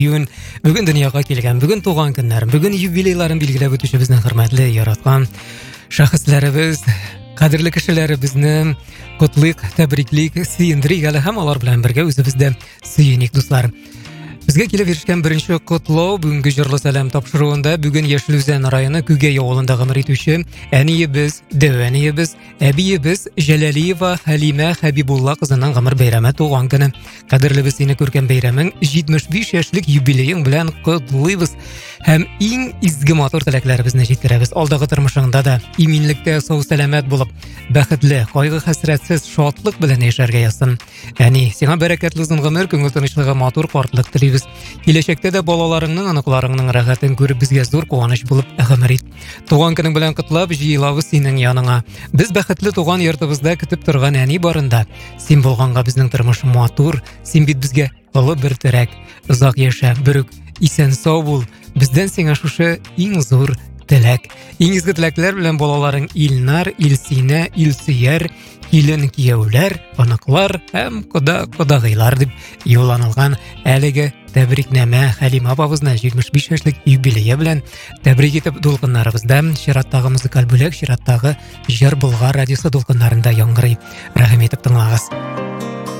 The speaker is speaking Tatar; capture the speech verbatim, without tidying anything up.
Бүгін, бүгін дүнияға келген, бүгін туған күндерін, бүгін юбилейларын белгілеп өтуші біздің хөрмәтле яратқан шәхесләребез, қадірлі кешеләребезне котлыйк, тәбриклик, сөендерик әле һәм алар белән бергә үзебездә сөеник дуслар. Безгә килеп ирешкән беренче котлау бүгенге җырлы сәлам тапшыруында бүген Яшелүзән районы Күгәй авылында гомер итүче әниебез, дәвәниебез, әбиебез Җәләлиева Хәлимә Хәбибулла кызының гомер бәйрәме туган көне. Кадерлебез сине күркәм бәйрәмең җитмеш биш яшьлек юбилеең белән котлыйбыз һәм иң изге матур теләкләребезне җиткерәбез. Алдагы тормышыңда да иминлектә сау-сәламәт булып, бәхетле, кайгы-хәсрәтсез, шатлык белән яшәргә язсын. Әни, сиңа бәрәкәтле узын гомер, күңел тынычлыгы, матур картлык телибез. Киләчәктә дә балаларыңның, аныкларыңның рәхәтен күреп безгә зур куаныч булып гомер ит. Туган көнең белән котлап җыелабыз синең яныңа. Без бәхетле туган йортыбызда көтеп торган әни барында. Син булганга безнең тормыш матур, син бит безгә олы бер терәк. Озак яшә, берүк исән сау бул. Бездән сиңа шушы иң зур теләк. Иң изге теләкләр белән балаларың Илнар, Илсинә, Илсөяр, килен кияүләр, аныклар һәм кода-кодагыйлар дип юлланылган әлеге тәбрикнамә Хәлимә апабызны җитмеш биш яшьлек юбилее белән тәбрик итеп дулкыннарыбызда чираттагы музыкаль бүлек, чираттагы җыр Болгар радиосы дулкыннарында яңгырый. Рәхим итеп тыңлагыз.